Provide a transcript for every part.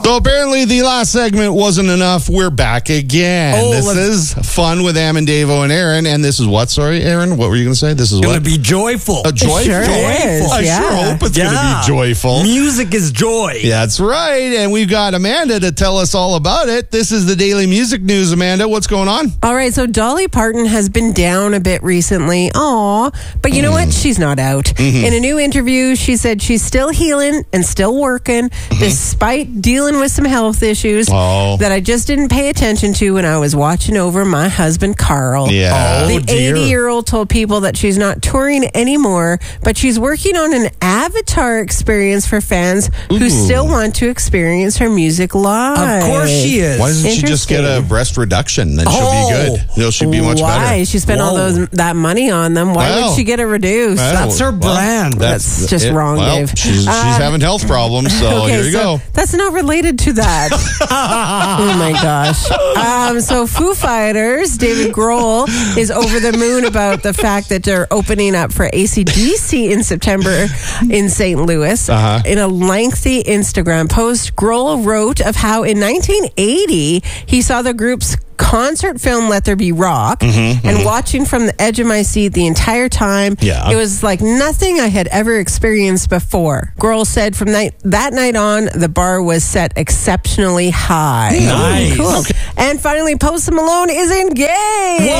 So apparently the last segment wasn't enough. We're back again. This is Fun with Am and Davo and Aaron. And this is what? Sorry, Aaron? What were you going to say? This is what? It's going to be joyful. Joyful? It sure is, I sure hope it's going to be joyful. Music is joy. Yeah, that's right. And we've got Amanda to tell us all about it. This is the Daily Music News. Amanda, what's going on? All right, so Dolly Parton has been down a bit recently. Aw, but you know what? She's not out. In a new interview, she said she's still healing and still working despite dealing with some health issues that I just didn't pay attention to when I was watching over my husband, Carl. Yeah. The 80-year-old told people that she's not touring anymore, but she's working on an avatar experience for fans who still want to experience her music live. Of course she is. Why doesn't she just get a breast reduction? Then she'll be good. She'll be much better. Why? She spent all that money on them. Why would she get a reduced? That's her brand. That's just wrong, Dave. She's having health problems, so here you go. That's not related to that. Oh my gosh. So Foo Fighters, David Grohl is over the moon about the fact that they're opening up for AC/DC in September in St. Louis. In a lengthy Instagram post, Grohl wrote of how in 1980 he saw the group's concert film Let There Be Rock and watching from the edge of my seat the entire time. It was like nothing I had ever experienced before. Grohl said from that night on, the bar was set exceptionally high. Nice. Cool. Okay. And finally, Post Malone is engaged.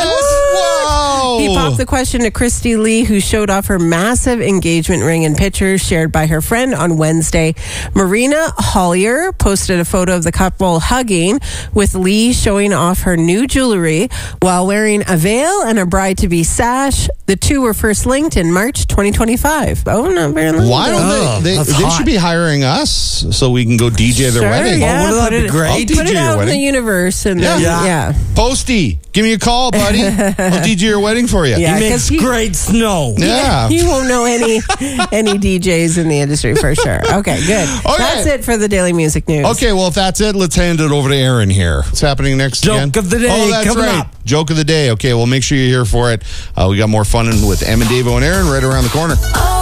Whoa. He popped the question to Christy Lee, who showed off her massive engagement ring and pictures shared by her friend on Wednesday. Marina Hollier posted a photo of the couple hugging, with Lee showing off her new jewelry while wearing a veil and a bride-to-be sash. The two were first linked in March 2025. Oh, no, very long. Why don't they should be hiring us so we can go DJ their wedding. Yeah, wouldn't that be great? Put it out in the universe. And then, Posty, give me a call, buddy. I'll DJ your wedding for you. Yeah, he makes great snow. Yeah. You won't know any DJs in the industry for sure. Okay, good. Okay. That's it for the Daily Music News. Okay, well, if that's it, let's hand it over to Aaron here. What's happening next again? Joke of the day. Oh, that's coming right. up. Joke of the day. Okay, well, make sure you're here for it. We got more fun with Em and Davo and Aaron right around the corner.